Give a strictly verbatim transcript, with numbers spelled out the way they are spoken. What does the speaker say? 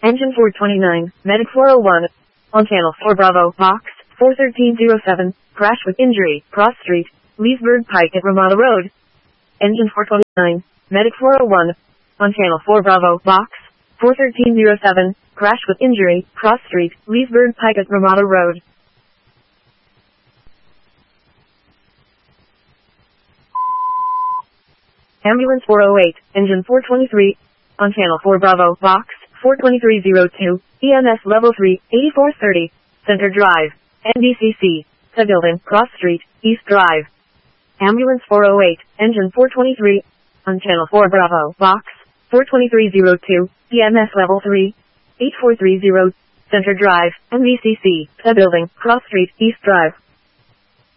Engine four twenty-nine, Medic four oh one. On Channel four Bravo, Box, four thirteen oh seven, crash with injury, Cross Street, Leesburg Pike at Ramada Road. Engine four twenty-nine, Medic four oh one. On Channel four Bravo, Box, four thirteen oh seven, crash with injury, Cross Street, Leesburg Pike at Ramada Road. Ambulance four oh eight, Engine four twenty-three. On Channel four Bravo, Box, four twenty-three oh two, E M S Level three, eighty-four thirty, Center Drive, N B C C, The Building, Cross Street, East Drive. Ambulance four oh eight, Engine four twenty-three. On Channel four Bravo, Box, four twenty-three oh two, E M S Level three, eighty-four thirty, Center Drive, N B C C, The Building, Cross Street, East Drive.